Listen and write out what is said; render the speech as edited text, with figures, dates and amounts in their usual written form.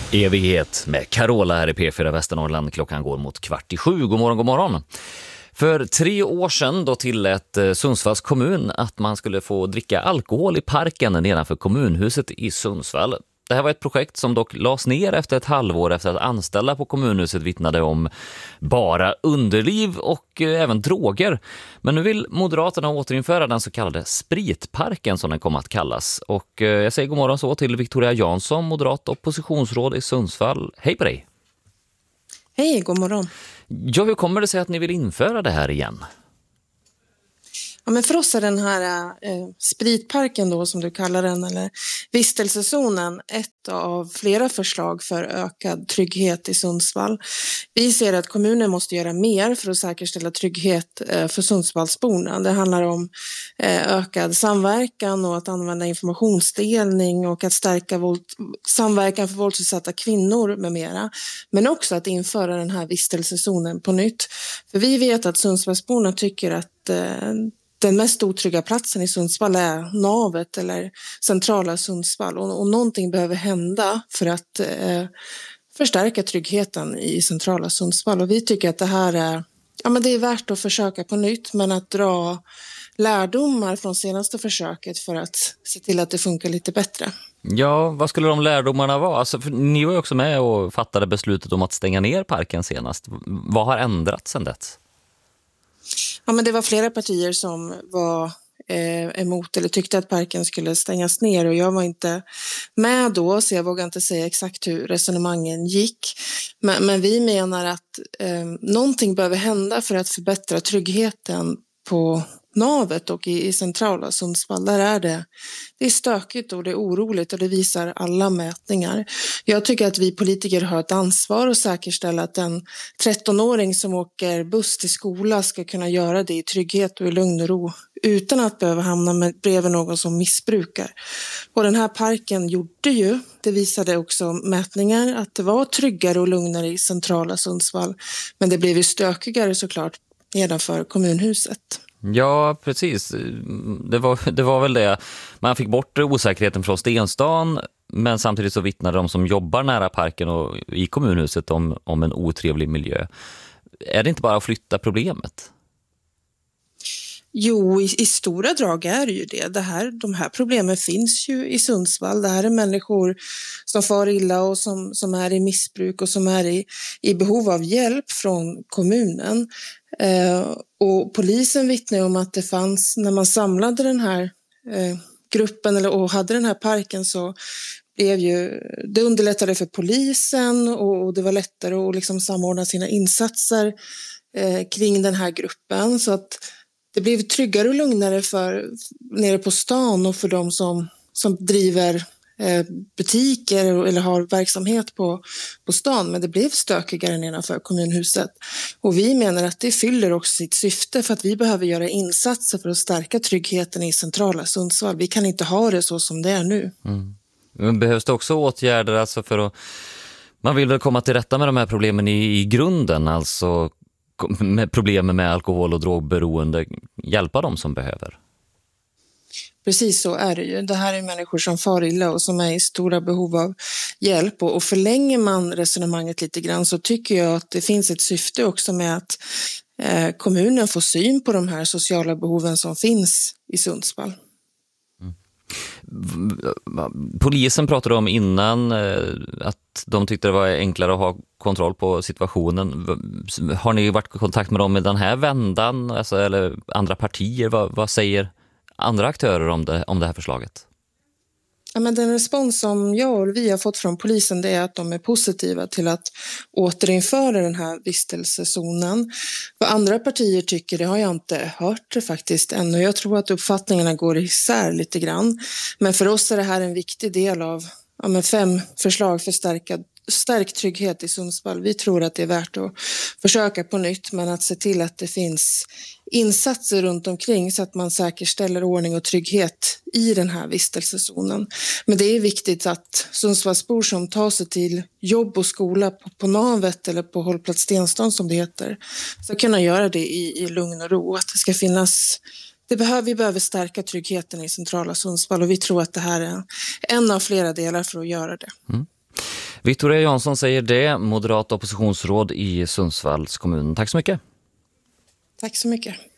Evighet med Carola här i P4 Västernorrland. Klockan går mot 6:45. God morgon, god morgon. För 3 år sedan då tillät Sundsvalls kommun att man skulle få dricka alkohol i parken nedanför kommunhuset i Sundsvall. Det här var ett projekt som dock lades ner efter ett halvår efter att anställda på kommunhuset vittnade om bara underliv och även droger. Men nu vill Moderaterna återinföra den så kallade spritparken som den kommer att kallas. Och jag säger god morgon så till Victoria Jansson, moderat oppositionsråd i Sundsvall. Hej på dig! Hej, god morgon. Ja, hur kommer det sig att ni vill införa det här igen? Ja, men för oss är den här spritparken då, som du kallar den, eller vistelsezonen, ett av flera förslag för ökad trygghet i Sundsvall. Vi ser att kommunen måste göra mer för att säkerställa trygghet för Sundsvallsborna. Det handlar om ökad samverkan och att använda informationsdelning och att stärka samverkan för våldsutsatta kvinnor med mera. Men också att införa den här vistelsezonen på nytt. För vi vet att Sundsvallsborna tycker att den mest otrygga platsen i Sundsvall är navet eller centrala Sundsvall. Och någonting behöver hända för att förstärka tryggheten i centrala Sundsvall. Och vi tycker att det här är, men det är värt att försöka på nytt, men att dra lärdomar från senaste försöket för att se till att det funkar lite bättre. Ja, vad skulle de lärdomarna vara? Alltså, för ni var ju också med och fattade beslutet om att stänga ner parken senast. Vad har ändrats sedan dess? Ja, men det var flera partier som var emot eller tyckte att parken skulle stängas ner, och jag var inte med då, så jag vågar inte säga exakt hur resonemangen gick. Men vi menar att någonting behöver hända för att förbättra tryggheten på navet och i centrala Sundsvall. Där är det är stökigt och det är oroligt, och det visar alla mätningar. Jag tycker att vi politiker har ett ansvar att säkerställa att en 13-åring som åker buss till skola ska kunna göra det i trygghet och i lugn och ro utan att behöva hamna bredvid någon som missbrukar. Och den här parken gjorde ju, det visade också mätningar, att det var tryggare och lugnare i centrala Sundsvall. Men det blev ju stökigare såklart nedanför kommunhuset. Ja, precis. Det var väl det. Man fick bort osäkerheten från Stenstan, men samtidigt så vittnade de som jobbar nära parken och i kommunhuset om en otrevlig miljö. Är det inte bara att flytta problemet? Jo, i stora drag är det ju det. De här problemen finns ju i Sundsvall. Det här är människor som far illa och som är i missbruk och som är i behov av hjälp från kommunen. Och polisen vittnar om att det fanns, när man samlade den här gruppen och hade den här parken, så blev det underlättade för polisen och det var lättare att liksom samordna sina insatser kring den här gruppen, så att det blev tryggare och lugnare nere på stan och för de som driver butiker eller har verksamhet på stan, men det blev stökigare nedanför kommunhuset. Och vi menar att det fyller också sitt syfte, för att vi behöver göra insatser för att stärka tryggheten i centrala Sundsvall. Vi kan inte ha det så som det är nu. Men behövs det också åtgärder alltså för att man vill väl komma till rätta med de här problemen i grunden, alltså med problemen med alkohol- och drogberoende, hjälpa dem som behöver? Precis så är det ju. Det här är människor som far illa och som är i stora behov av hjälp. Och förlänger man resonemanget lite grann, så tycker jag att det finns ett syfte också med att kommunen får syn på de här sociala behoven som finns i Sundsvall. Polisen pratade om innan att de tyckte det var enklare att ha kontroll på situationen. Har ni varit i kontakt med dem i den här vändan, alltså, eller andra partier? Vad säger andra aktörer om det här förslaget? Ja, men den respons som jag och vi har fått från polisen, det är att de är positiva till att återinföra den här vistelsezonen. Vad andra partier tycker, det har jag inte hört faktiskt ännu. Jag tror att uppfattningarna går isär lite grann. Men för oss är det här en viktig del av 5 förslag för stärkt trygghet i Sundsvall. Vi tror att det är värt att försöka på nytt, men att se till att det finns insatser runt omkring så att man säkerställer ordning och trygghet i den här vistelsezonen. Men det är viktigt att Sundsvallsbor som tar sig till jobb och skola på navet eller på hållplats Stenstan som det heter, ska kunna göra det i lugn och ro. Att det ska finnas vi behöver stärka tryggheten i centrala Sundsvall, och vi tror att det här är en av flera delar för att göra det. Victoria Jansson säger det, moderat oppositionsråd i Sundsvalls kommun. Tack så mycket. Tack så mycket.